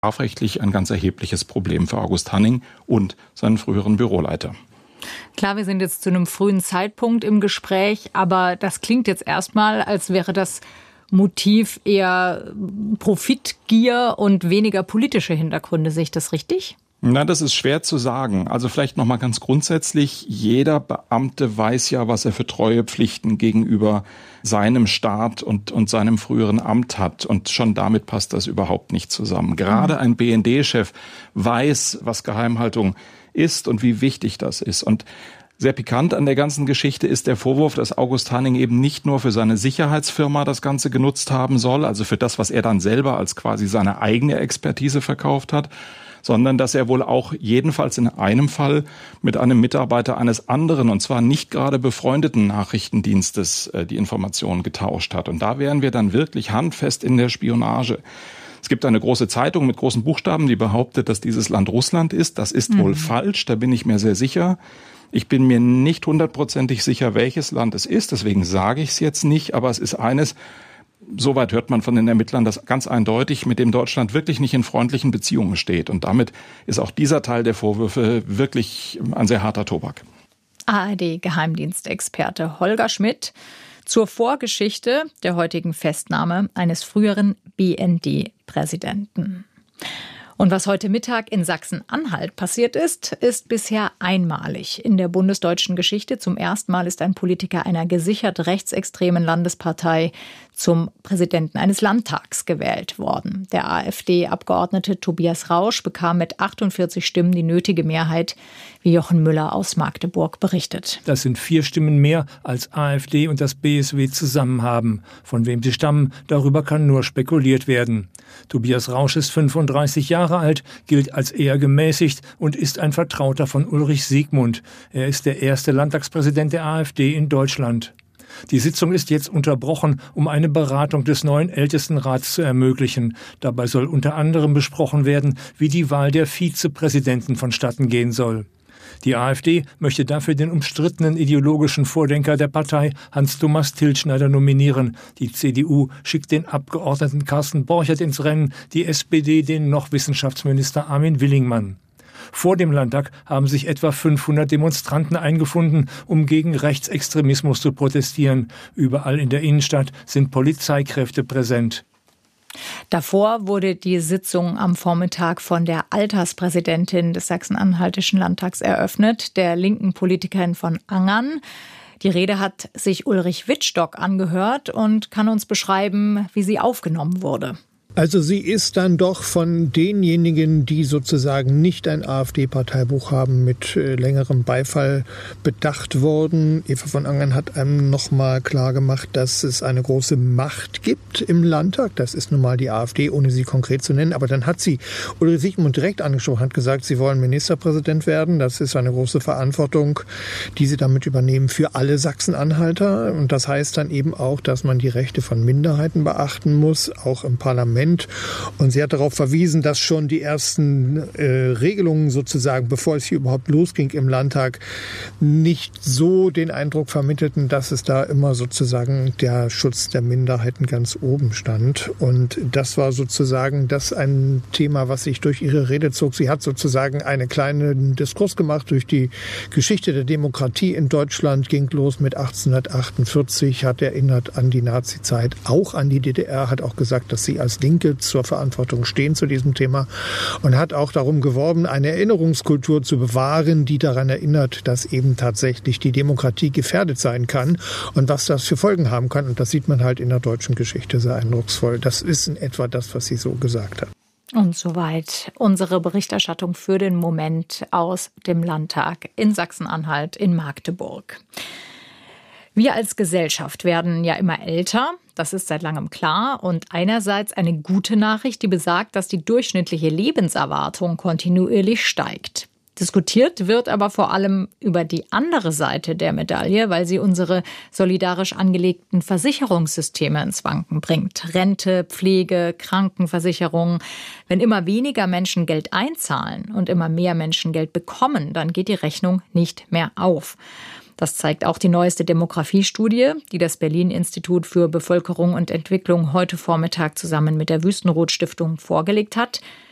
strafrechtlich ein ganz erhebliches Problem für August Hanning und seinen früheren Büroleiter. Klar, wir sind jetzt zu einem frühen Zeitpunkt im Gespräch, aber das klingt jetzt erstmal, als wäre das Motiv eher Profitgier und weniger politische Hintergründe. Sehe ich das richtig? Na, das ist schwer zu sagen. Also vielleicht noch mal ganz grundsätzlich, jeder Beamte weiß ja, was er für Treuepflichten gegenüber seinem Staat und seinem früheren Amt hat. Und schon damit passt das überhaupt nicht zusammen. Gerade ein BND-Chef weiß, was Geheimhaltung ist und wie wichtig das ist. Und sehr pikant an der ganzen Geschichte ist der Vorwurf, dass August Hanning eben nicht nur für seine Sicherheitsfirma das Ganze genutzt haben soll, also für das, was er dann selber als quasi seine eigene Expertise verkauft hat, sondern dass er wohl auch jedenfalls in einem Fall mit einem Mitarbeiter eines anderen, und zwar nicht gerade befreundeten Nachrichtendienstes, die Informationen getauscht hat. Und da wären wir dann wirklich handfest in der Spionage. Es gibt eine große Zeitung mit großen Buchstaben, die behauptet, dass dieses Land Russland ist. Das ist wohl falsch, da bin ich mir sehr sicher. Ich bin mir nicht hundertprozentig sicher, welches Land es ist, deswegen sage ich es jetzt nicht, aber es ist eines, soweit hört man von den Ermittlern, das ganz eindeutig, mit dem Deutschland wirklich nicht in freundlichen Beziehungen steht. Und damit ist auch dieser Teil der Vorwürfe wirklich ein sehr harter Tobak. ARD-Geheimdienstexperte Holger Schmidt zur Vorgeschichte der heutigen Festnahme eines früheren BND-Präsidenten. Und was heute Mittag in Sachsen-Anhalt passiert ist, ist bisher einmalig. In der bundesdeutschen Geschichte zum ersten Mal ist ein Politiker einer gesichert rechtsextremen Landespartei zum Präsidenten eines Landtags gewählt worden. Der AfD-Abgeordnete Tobias Rausch bekam mit 48 Stimmen die nötige Mehrheit, wie Jochen Müller aus Magdeburg berichtet. Das sind 4 Stimmen mehr, als AfD und das BSW zusammen haben. Von wem sie stammen, darüber kann nur spekuliert werden. Tobias Rausch ist 35 Jahre alt, gilt als eher gemäßigt und ist ein Vertrauter von Ulrich Siegmund. Er ist der erste Landtagspräsident der AfD in Deutschland. Die Sitzung ist jetzt unterbrochen, um eine Beratung des neuen Ältestenrats zu ermöglichen. Dabei soll unter anderem besprochen werden, wie die Wahl der Vizepräsidenten vonstatten gehen soll. Die AfD möchte dafür den umstrittenen ideologischen Vordenker der Partei, Hans-Thomas Tilschneider, nominieren. Die CDU schickt den Abgeordneten Carsten Borchert ins Rennen, die SPD den noch Wissenschaftsminister Armin Willingmann. Vor dem Landtag haben sich etwa 500 Demonstranten eingefunden, um gegen Rechtsextremismus zu protestieren. Überall in der Innenstadt sind Polizeikräfte präsent. Davor wurde die Sitzung am Vormittag von der Alterspräsidentin des Sachsen-Anhaltischen Landtags eröffnet, der linken Politikerin von Angern. Die Rede hat sich Ulrich Wittstock angehört und kann uns beschreiben, wie sie aufgenommen wurde. Also sie ist dann doch von denjenigen, die sozusagen nicht ein AfD-Parteibuch haben, mit längerem Beifall bedacht worden. Eva von Angern hat einem nochmal klar gemacht, dass es eine große Macht gibt im Landtag. Das ist nun mal die AfD, ohne sie konkret zu nennen. Aber dann hat sie Ulrich Siegmund direkt angesprochen, hat gesagt, sie wollen Ministerpräsident werden. Das ist eine große Verantwortung, die sie damit übernehmen für alle Sachsen-Anhalter. Und das heißt dann eben auch, dass man die Rechte von Minderheiten beachten muss, auch im Parlament. Und sie hat darauf verwiesen, dass schon die ersten Regelungen sozusagen, bevor es hier überhaupt losging im Landtag, nicht so den Eindruck vermittelten, dass es da immer sozusagen der Schutz der Minderheiten ganz oben stand. Und das war sozusagen das ein Thema, was sich durch ihre Rede zog. Sie hat sozusagen einen kleinen Diskurs gemacht durch die Geschichte der Demokratie in Deutschland, ging los mit 1848, hat erinnert an die Nazizeit, auch an die DDR, hat auch gesagt, dass sie als Linke zur Verantwortung stehen zu diesem Thema und hat auch darum geworben, eine Erinnerungskultur zu bewahren, die daran erinnert, dass eben tatsächlich die Demokratie gefährdet sein kann und was das für Folgen haben kann. Und das sieht man halt in der deutschen Geschichte sehr eindrucksvoll. Das ist in etwa das, was sie so gesagt hat. Und soweit unsere Berichterstattung für den Moment aus dem Landtag in Sachsen-Anhalt in Magdeburg. Wir als Gesellschaft werden ja immer älter, das ist seit langem klar. Und einerseits eine gute Nachricht, die besagt, dass die durchschnittliche Lebenserwartung kontinuierlich steigt. Diskutiert wird aber vor allem über die andere Seite der Medaille, weil sie unsere solidarisch angelegten Versicherungssysteme ins Wanken bringt. Rente, Pflege, Krankenversicherung. Wenn immer weniger Menschen Geld einzahlen und immer mehr Menschen Geld bekommen, dann geht die Rechnung nicht mehr auf. Das zeigt auch die neueste Demografiestudie, die das Berlin-Institut für Bevölkerung und Entwicklung heute Vormittag zusammen mit der Wüstenrot-Stiftung vorgelegt hat.